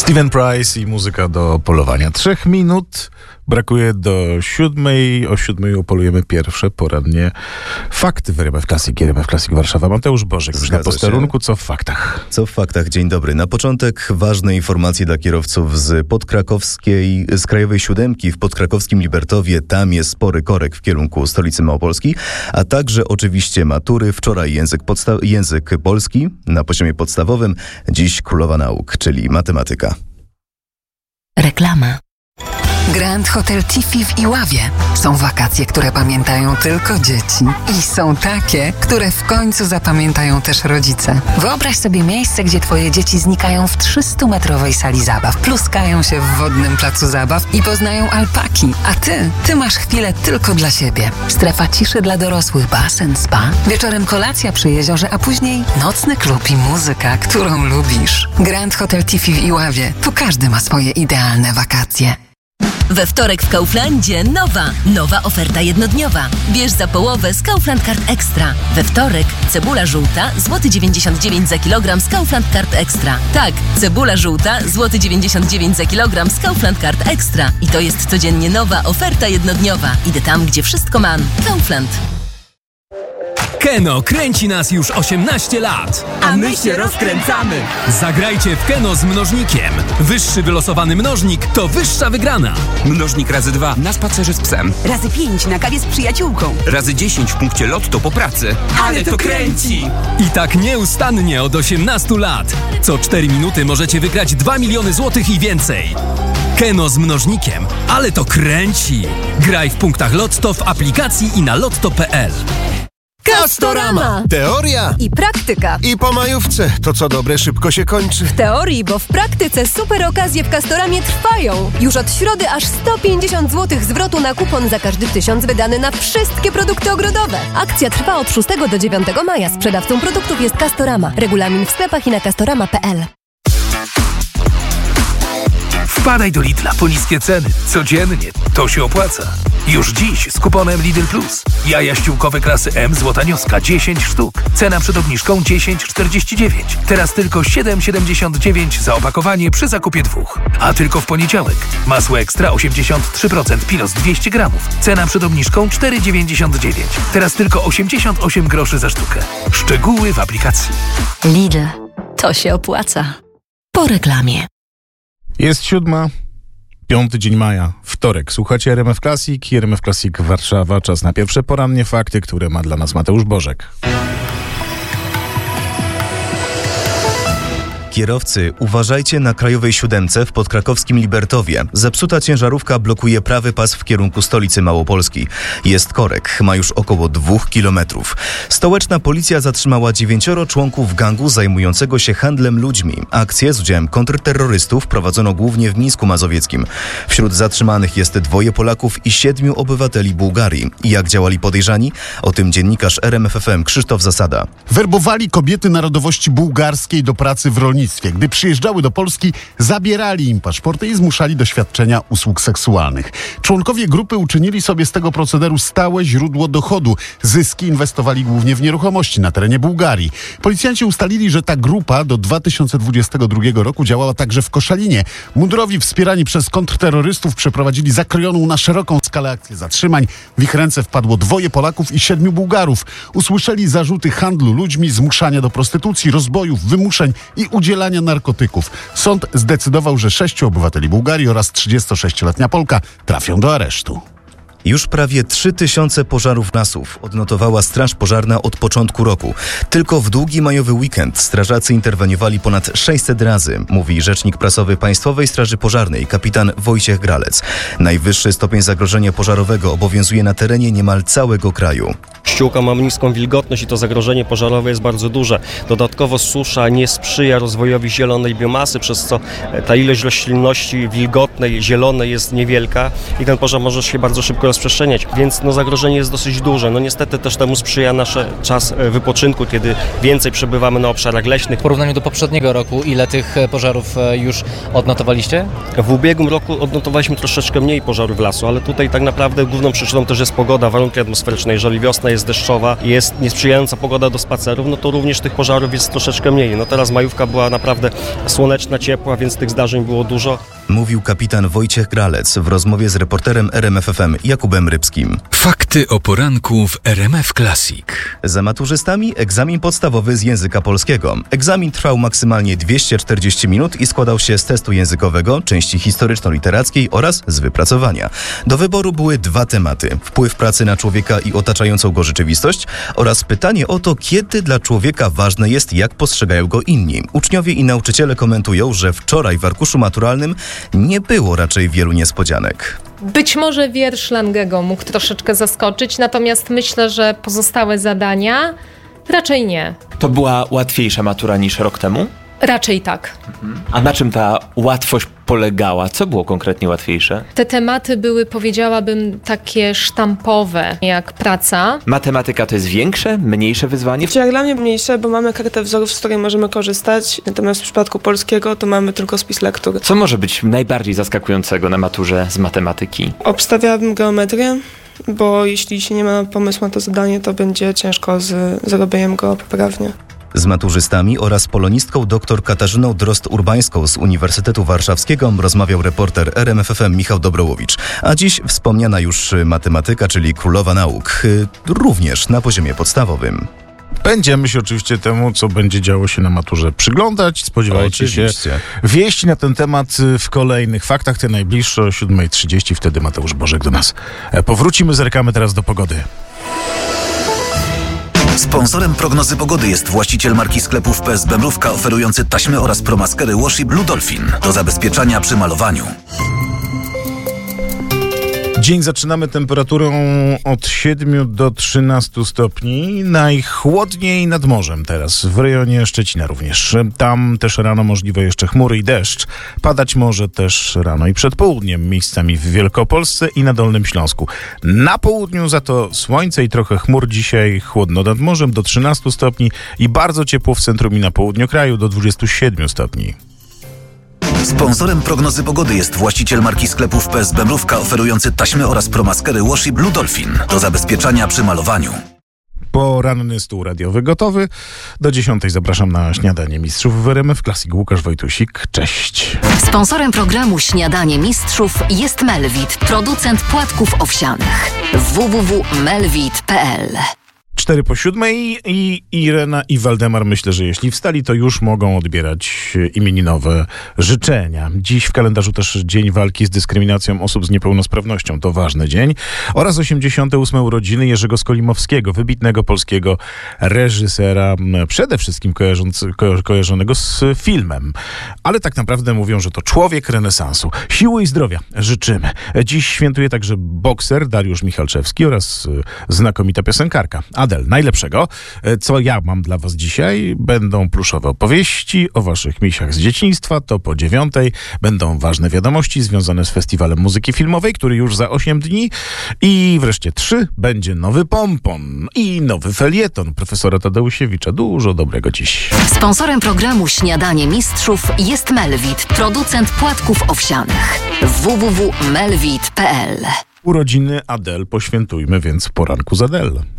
Steven Price i muzyka do polowania. 3 minut brakuje do 7. O 7 upolujemy pierwsze porannie fakty w RMF Classic. RMF Classic Warszawa. Mateusz Bożek już na posterunku. Co w faktach? Co w faktach? Dzień dobry. Na początek ważne informacje dla kierowców z Krajowej Siódemki w podkrakowskim Libertowie. Tam jest spory korek w kierunku stolicy Małopolski, a także oczywiście matury. Wczoraj język polski na poziomie podstawowym, dziś królowa nauk, czyli matematyka. Reklama. Grand Hotel Tiffy w Iławie. Są wakacje, które pamiętają tylko dzieci. I są takie, które w końcu zapamiętają też rodzice. Wyobraź sobie miejsce, gdzie twoje dzieci znikają w 300-metrowej sali zabaw, pluskają się w wodnym placu zabaw i poznają alpaki. A ty masz chwilę tylko dla siebie. Strefa ciszy dla dorosłych, basen, spa. Wieczorem kolacja przy jeziorze, a później nocny klub i muzyka, którą lubisz. Grand Hotel Tiffy w Iławie. Tu każdy ma swoje idealne wakacje. We wtorek w Kauflandzie nowa oferta jednodniowa. Bierz za połowę z Kaufland Card Extra. We wtorek cebula żółta, złoty 99 za kilogram z Kaufland Card Extra. Tak, cebula żółta, złoty 99 za kilogram z Kaufland Card Extra. I to jest codziennie nowa oferta jednodniowa. Idę tam, gdzie wszystko mam. Kaufland. Keno kręci nas już 18 lat. A my się rozkręcamy. Zagrajcie w Keno z mnożnikiem. Wyższy wylosowany mnożnik to wyższa wygrana. Mnożnik razy 2 na spacerze z psem. Razy 5 na kawie z przyjaciółką. Razy 10 w punkcie Lotto po pracy. Ale to kręci! I tak nieustannie od 18 lat. Co 4 minuty możecie wygrać 2 miliony złotych i więcej. Keno z mnożnikiem. Ale to kręci. Graj w punktach Lotto w aplikacji i na lotto.pl. Castorama! Teoria I praktyka. i po majówce. To co dobre szybko się kończy. W teorii, bo w praktyce super okazje w Castoramie trwają. Już od środy aż 150 zł zwrotu na kupon za każdy 1000 wydany na wszystkie produkty ogrodowe. Akcja trwa od 6 do 9 maja. Sprzedawcą produktów jest Castorama. Regulamin w sklepach i na castorama.pl. Wpadaj do Lidla po niskie ceny. Codziennie. To się opłaca. Już dziś z kuponem Lidl Plus. Jaja ściółkowe klasy M złota nioska 10 sztuk. Cena przed obniżką 10,49. Teraz tylko 7,79 za opakowanie przy zakupie 2. A tylko w poniedziałek. Masło ekstra 83% Pilos 200 gramów. Cena przed obniżką 4,99. Teraz tylko 88 groszy za sztukę. Szczegóły w aplikacji. Lidl. To się opłaca. Po reklamie. Jest 7. 5 dzień maja, wtorek. Słuchacie RMF Classic i RMF Classic Warszawa. Czas na pierwsze porannie fakty, które ma dla nas Mateusz Bożek. Kierowcy, uważajcie na Krajowej Siódemce w podkrakowskim Libertowie. Zepsuta ciężarówka blokuje prawy pas w kierunku stolicy Małopolski. Jest korek, ma już około 2 kilometrów. Stołeczna policja zatrzymała 9 członków gangu zajmującego się handlem ludźmi. Akcję z udziałem kontrterrorystów prowadzono głównie w Mińsku Mazowieckim. Wśród zatrzymanych jest 2 Polaków i 7 obywateli Bułgarii. Jak działali podejrzani? O tym dziennikarz RMF FM Krzysztof Zasada. Werbowali kobiety narodowości bułgarskiej do pracy w rolnictwie. Gdy przyjeżdżały do Polski, zabierali im paszporty i zmuszali do świadczenia usług seksualnych. Członkowie grupy uczynili sobie z tego procederu stałe źródło dochodu. Zyski inwestowali głównie w nieruchomości na terenie Bułgarii. Policjanci ustalili, że ta grupa do 2022 roku działała także w Koszalinie. Mundurowi wspierani przez kontrterrorystów przeprowadzili zakrojoną na szeroką skalę akcję zatrzymań. W ich ręce wpadło 2 Polaków i 7 Bułgarów. Usłyszeli zarzuty handlu ludźmi, zmuszania do prostytucji, rozbojów, wymuszeń i udzielania narkotyków. Sąd zdecydował, że 6 obywateli Bułgarii oraz 36-letnia Polka trafią do aresztu. Już prawie 3000 pożarów lasów odnotowała Straż Pożarna od początku roku. Tylko w długi majowy weekend strażacy interweniowali ponad 600 razy, mówi rzecznik prasowy Państwowej Straży Pożarnej, kapitan Wojciech Gralec. Najwyższy stopień zagrożenia pożarowego obowiązuje na terenie niemal całego kraju. Ściółka ma niską wilgotność i to zagrożenie pożarowe jest bardzo duże. Dodatkowo susza nie sprzyja rozwojowi zielonej biomasy, przez co ta ilość roślinności wilgotnej, zielonej jest niewielka i ten pożar może się bardzo szybko rozprzestrzeniać, więc zagrożenie jest dosyć duże. Niestety też temu sprzyja nasz czas wypoczynku, kiedy więcej przebywamy na obszarach leśnych. W porównaniu do poprzedniego roku, ile tych pożarów już odnotowaliście? W ubiegłym roku odnotowaliśmy troszeczkę mniej pożarów lasu, ale tutaj tak naprawdę główną przyczyną też jest pogoda, warunki atmosferyczne. Jeżeli wiosna jest deszczowa i jest niesprzyjająca pogoda do spacerów, to również tych pożarów jest troszeczkę mniej. Teraz majówka była naprawdę słoneczna, ciepła, więc tych zdarzeń było dużo. Mówił kapitan Wojciech Gralec w rozmowie z reporterem RMF FM Jakubem Rybskim. Fakty o poranku w RMF Classic. Za maturzystami egzamin podstawowy z języka polskiego. Egzamin trwał maksymalnie 240 minut i składał się z testu językowego, części historyczno-literackiej oraz z wypracowania. Do wyboru były 2 tematy. Wpływ pracy na człowieka i otaczającą go rzeczywistość oraz pytanie o to, kiedy dla człowieka ważne jest, jak postrzegają go inni. Uczniowie i nauczyciele komentują, że wczoraj w arkuszu maturalnym nie było raczej wielu niespodzianek. Być może wiersz Langego mógł troszeczkę zaskoczyć, natomiast myślę, że pozostałe zadania raczej nie. To była łatwiejsza matura niż rok temu? Raczej tak. A na czym ta łatwość polegała? Co było konkretnie łatwiejsze? Te tematy były, powiedziałabym, takie sztampowe, jak praca. Matematyka to jest większe, mniejsze wyzwanie? Jak dla mnie mniejsze, bo mamy kartę wzorów, z której możemy korzystać, natomiast w przypadku polskiego to mamy tylko spis lektur. Co może być najbardziej zaskakującego na maturze z matematyki? Obstawiałabym geometrię, bo jeśli się nie ma pomysłu na to zadanie, to będzie ciężko z zrobieniem go poprawnie. Z maturzystami oraz polonistką dr Katarzyną Drozd-Urbańską z Uniwersytetu Warszawskiego rozmawiał reporter RMF FM Michał Dobrołowicz. A dziś wspomniana już matematyka, czyli królowa nauk, również na poziomie podstawowym. Będziemy się oczywiście temu, co będzie działo się na maturze, przyglądać. Spodziewajcie się wieści na ten temat w kolejnych faktach. Te najbliższe o 7:30. Wtedy Mateusz Bożek do nas powrócimy. Zerkamy teraz do pogody. Sponsorem prognozy pogody jest właściciel marki sklepów PSB Mrówka, oferujący taśmy oraz promaskery Washi Blue Dolphin do zabezpieczania przy malowaniu. Dzień zaczynamy temperaturą od 7 do 13 stopni. Najchłodniej nad morzem teraz, w rejonie Szczecina również. Tam też rano możliwe jeszcze chmury i deszcz. Padać może też rano i przed południem, miejscami w Wielkopolsce i na Dolnym Śląsku. Na południu za to słońce i trochę chmur. Dzisiaj chłodno nad morzem do 13 stopni i bardzo ciepło w centrum i na południu kraju do 27 stopni. Sponsorem prognozy pogody jest właściciel marki sklepów PSB Mrówka, oferujący taśmy oraz promaskery Washi Blue Dolphin do zabezpieczania przy malowaniu. Poranny stół radiowy gotowy. Do 10:00 zapraszam na Śniadanie Mistrzów w RMF Classic. Łukasz Wojtusik, cześć. Sponsorem programu Śniadanie Mistrzów jest Melvit, producent płatków owsianych. www.melvit.pl 6:45 i Irena i Waldemar, myślę, że jeśli wstali, to już mogą odbierać imieninowe życzenia. Dziś w kalendarzu też Dzień Walki z Dyskryminacją Osób z Niepełnosprawnością. To ważny dzień. Oraz 88. urodziny Jerzego Skolimowskiego, wybitnego polskiego reżysera, przede wszystkim kojarzonego z filmem. Ale tak naprawdę mówią, że to człowiek renesansu. Siły i zdrowia życzymy. Dziś świętuje także bokser Dariusz Michalczewski oraz znakomita piosenkarka Adel. Najlepszego. Co ja mam dla was dzisiaj? Będą pluszowe opowieści o waszych misiach z dzieciństwa. To po 9:00 będą ważne wiadomości związane z Festiwalem Muzyki Filmowej, który już za 8 dni. I wreszcie 3 będzie nowy pompon i nowy felieton profesora Tadeusiewicza. Dużo dobrego dziś. Sponsorem programu Śniadanie Mistrzów jest Melvit, producent płatków owsianych. www.melvit.pl Urodziny Adel poświętujmy więc w poranku z Adel.